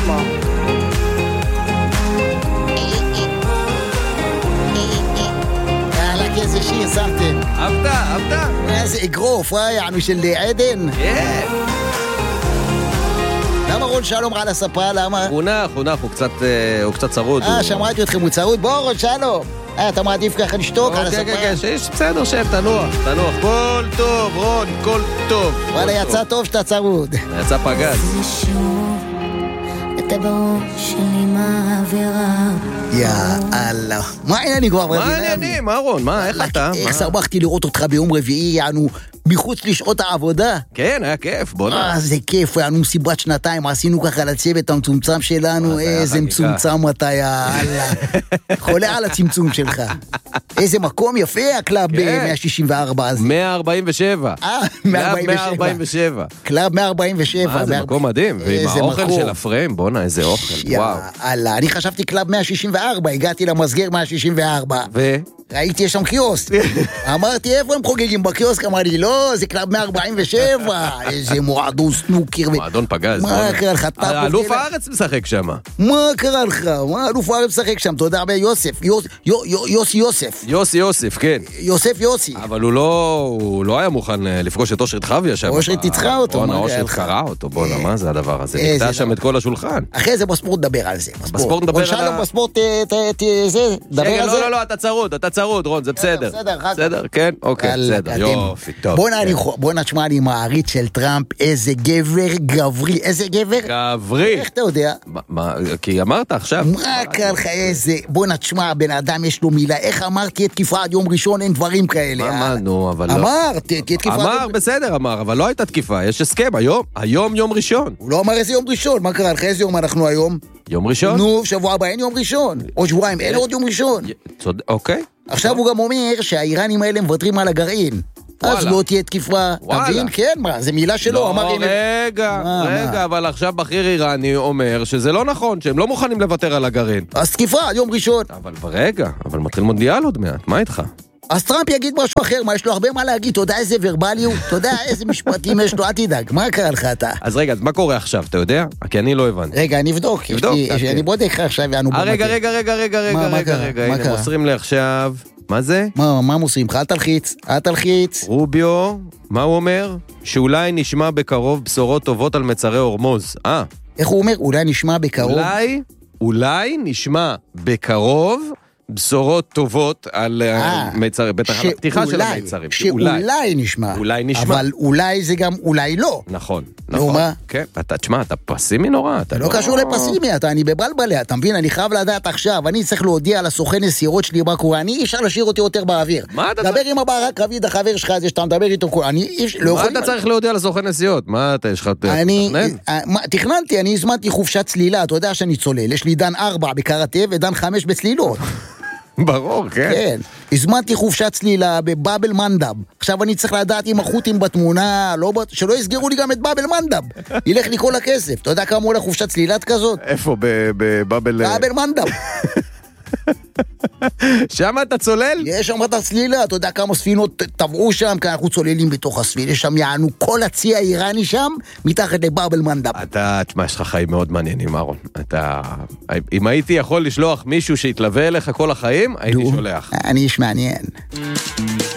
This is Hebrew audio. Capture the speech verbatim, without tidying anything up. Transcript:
שלמה. יאללה, איזה שיר שמתם. אהבת, אהבת? איזה אגרוף, אה, יענו של עדן. כן. למה רון שלום רע לספה, למה? חונך, חונך, הוא קצת, הוא קצת צרוד. אה, שמעתי אתכם, הוא צרוד. בוא, רון שלום. אה, אתה מעדיף ככה לשתוק על הספה? כן, כן, כן, בסדר, שב, תנוח, תנוח. כל טוב, רון, כל טוב. וואלה, יצא טוב שאתה צרוד. יצא פגז. אתה בראש שלי מעבירה. יאללה. מה העניינים כבר? מה העניינים, אהרון? מה, איך אתה? איך שמחתי לראות אותך ביום רביעי, יענו, מחוץ לשעות העבודה. כן, היה כיף, בוא נע. אה, זה כיף, יענו מסיבת שנתיים, עשינו ככה לצוות המצומצם שלנו, איזה מצומצם אתה, יאללה. חולה על הצמצום שלך. איזה מקום יפה, הקלאב ב-מאה שישים וארבע הזה. מאה ארבעים ושבע. אה, מאה ארבעים ושבע. קלאב מאה ארבעים ושבע. מה, זה מקום מדהים, ועם האוכל של הפריים, בוא נע, איזה אוכל, וואו. יאללה, אני חשבתי קלאב מאה שישים וארבע, הגעתי למסגר מאה שישים וארבע. ו? ראיתי יש שם קיוסק. אמרתי, איפה הם חוגגים בקיוסק? אמרתי, לא, זה קלאב מאה ארבעים ושבע. איזה מועדון סנוקר. מועדון פגז. מה קרה לך? אלוף הארץ משחק שם. מה קרה לך? מה אלוף הארץ משחק שם? תודה רבה, יוסף. יוסי יוסף. יוסי יוסף, כן. יוסף יוסי. אבל הוא לא, הוא לא היה מוכן לפגוש את אושרת חוויה שם. אושרת תצחה אותו. בואנה, אושרת קרא אותו. בואנה, מה זה הדבר הזה? נקטע שם את כל השולחן. אחרי זה בספורט נדבר על זה. בספורט נדבר על שלום, בספורט, זה, דבר על זה. לא, לא, לא, אתה צרוד, אתה צרוד, רון, זה בסדר. בסדר, כן? אוקיי, בסדר. יופי, טוב. בוא נשמע, אני מעריץ של טראמפ, איזה גבר גברי, איזה גבר? גברי. איך אתה יודע? מה, כי אמרת עכשיו. מה קרה לך איזה, בוא נשמע, בן אדם יש לו מילה, איך אמרתי את תקיפה עד יום ראשון, אין דברים כאלה. מה, מה, נו, אבל לא. אמר, תקיפה עד יום... אמר, בסדר, אמר, אבל לא הייתה תקיפה, יש הסכם, היום, היום יום ראשון. הוא לא אמר איזה יום ראשון, מה קרה לך, איזה יום אנחנו היום? יום ראשון? נו, שבוע הבא אין יום ראשון, או שבועיים, אין עוד יום ראשון. אוקיי. עכשיו הוא גם אומר שהאיראנים האלה מוותרים על הגרעין. אז לא תהיה תקיפה. תבין? כן, מה? זה מילה שלו. לא, רגע, רגע, אבל עכשיו בכיר איראני אומר שזה לא נכון, שהם לא מוכנים לוותר על הגרעין. אז תקיפה, עד יום ראשון. אבל רגע, אבל מתחיל מונדיאל עוד מעט, מה איתך? אז טראמפ יגיד משהו אחר, מה יש לו הרבה מה להגיד, אתה יודע איזה ורבליות, אתה יודע איזה משפטים יש לו, אל תדאג, מה קרה לך אתה? אז רגע, אז מה קורה עכשיו, אתה יודע? כי אני לא הבנתי. רגע, אני אבדוק, אני בודק לך עכשיו, יענו במטה. רגע, רגע, רגע, רגע, רגע, רגע, רגע, הנה, מוסרים לי עכשיו, מה זה? מה, מה מוסרים לך? אל תלחיץ, אל תלחיץ. רוביו, מה הוא אומר? שאולי נשמע בקרוב בשורות טובות על מצרי הורמוז. אה. איך הוא אומר? אולי נשמע בקרוב? אולי, אולי נשמע בקרוב בשורות טובות על מצרים, בטח על הפתיחה של המצרים. שאולי נשמע. אולי נשמע. אבל אולי זה גם אולי לא. נכון, נכון. כן, אתה, תשמע, אתה פסימי נורא. לא קשור לפסימי, אתה, אני בבלבלה, אתה מבין? אני חייב לדעת עכשיו, אני צריך להודיע לסוכן נסירות שלי מה קורה, אני אי אפשר להשאיר אותי יותר באוויר. דבר עם הברק רביד, החבר שלך הזה שאתה מדבר איתו, אני לא יכול... מה אתה צריך להודיע לסוכן נסיעות? מה אתה, יש לך... אני... תכננתי, אני הזמנתי חופשת צלילה, אתה יודע שאני צולל, יש לי דן ארבע בקראטה ודן חמש בצלילות. ברור, כן. כן. הזמנתי חופשת צלילה בבאבל מנדב. עכשיו אני צריך לדעת אם החות'ים בתמונה, לא, שלא יסגרו לי גם את באבל מנדב. ילך לי כל הכסף. אתה יודע כמה עולה חופשת צלילת כזאת? איפה? בבאבל... באבל מנדב. שם אתה צולל? יש שם את הצלילה, אתה יודע כמה ספינות טבעו שם, כי אנחנו צוללים בתוך הספינה, יש שם יענו כל הצי האיראני שם, מתחת לבאבל מנדב. אתה, תשמע, יש לך חיים מאוד מעניינים, אהרון. אתה, אם הייתי יכול לשלוח מישהו שיתלווה אליך כל החיים, הייתי שולח. אני איש מעניין.